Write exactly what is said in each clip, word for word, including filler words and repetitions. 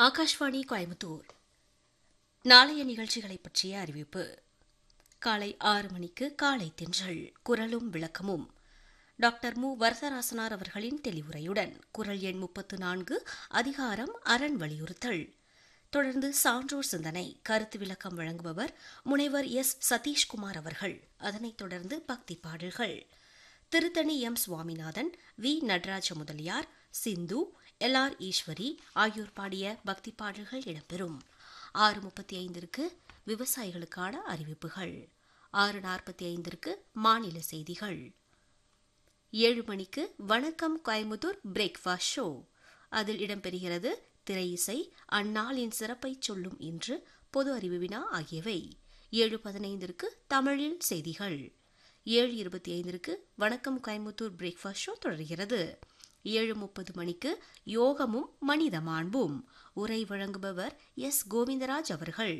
ஆகாஷ்வாணி கோயம்புத்தூர். நாளைய நிகழ்ச்சிகளை பற்றிய அறிவிப்பு. காலை ஆறு மணிக்கு காலை தென்றல் குரலும் விளக்கமும் டாக்டர் மு வரதராசனார் அவர்களின் தெளிவுரையுடன் குரல் எண் முப்பத்து நான்கு அதிகாரம் அரண் வலியுறுத்தல். தொடர்ந்து சான்றோர் சிந்தனை கருத்து விளக்கம் வழங்குபவர் முனைவர் எஸ் சதீஷ்குமார் அவர்கள். அதனைத் தொடர்ந்து பக்தி பாடல்கள். Tiruttani M Swaminathan, we Nataraja Mudaliar, Sindhu, L R Eswari ஆகியோர் பாடிய பக்தி பாடல்கள் இடம்பெறும். ஆறு முப்பத்தி ஐந்திற்கு விவசாயிகளுக்கான அறிவிப்புகள். ஆறு நாற்பத்தி ஐந்திற்கு மாநில செய்திகள். ஏழு மணிக்கு வணக்கம் கோயம்புத்தூர் பிரேக்ஃபாஸ்ட் ஷோ. அதில் இடம்பெறுகிறது திரை இசை, அந்நாளின் சிறப்பை சொல்லும் இன்று, பொது அறிவு வினா ஆகியவை. ஏழு பதினைந்திற்கு தமிழில் செய்திகள். ஏழு இருபத்தி ஐந்திற்கு வணக்கம் கோயம்புத்தூர் பிரேக்ஃபாஸ்ட் ஷோ தொடர்கிறது. ஏழு முப்பது மணிக்கு யோகமும் மனித மாண்பும் உரை வழங்குபவர் எஸ் கோவிந்தராஜ் அவர்கள்.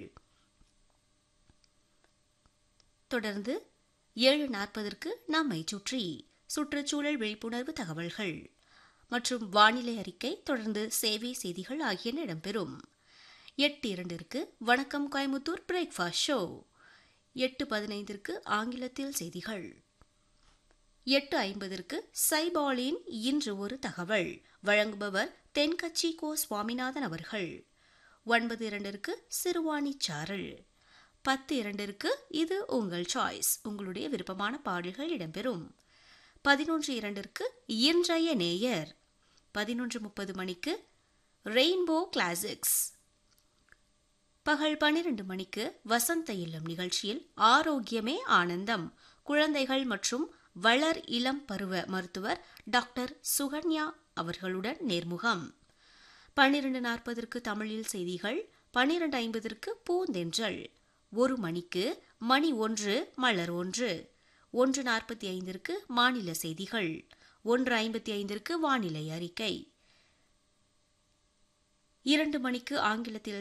தொடர்ந்து ஏழு நாற்பதற்கு நம்மை சுற்றி சுற்றுச்சூழல் விழிப்புணர்வு தகவல்கள் மற்றும் வானிலை அறிக்கை, தொடர்ந்து சேவை செய்திகள் ஆகியன இடம்பெறும். எட்டு இரண்டிற்கு வணக்கம் கோயம்புத்தூர் பிரேக்ஃபாஸ்ட் ஷோ. எட்டு பதினைந்திற்கு ஆங்கிலத்தில் செய்திகள். எட்டு ஐம்பதற்கு சைபாலின் இன்று ஒரு தகவல் வழங்குபவர் தென்கட்சி கோ சுவாமிநாதன் அவர்கள். ஒன்பது இரண்டிற்கு சிறுவாணி சாரல். பத்து இரண்டிற்கு இது உங்கள் சாய்ஸ், உங்களுடைய விருப்பமான பாடல்கள் இடம்பெறும். பதினொன்று இரண்டிற்கு இன்றைய நேயர். பதினொன்று முப்பது மணிக்கு ரெயின்போ கிளாசிக்ஸ். பகல் பன்னிரண்டு மணிக்கு வசந்த இல்லம் நிகழ்ச்சியில் ஆரோக்கியமே ஆனந்தம், குழந்தைகள் மற்றும் வளர் இளம் பருவ மருத்துவர் டாக்டர் சுகன்யா அவர்களுடன் நேர்முகம். பன்னிரண்டு நாற்பதற்கு தமிழில் செய்திகள். பன்னிரண்டு ஐம்பதற்கு பூந்தென்றல். ஒரு மணிக்கு மணி ஒன்று மலர் ஒன்று. ஒன்று நாற்பத்தி ஐந்திற்கு மாநில செய்திகள். ஒன்று ஐம்பத்தி ஐந்திற்கு வானிலை அறிக்கை. இரண்டு மணிக்கு ஆங்கிலத்தில்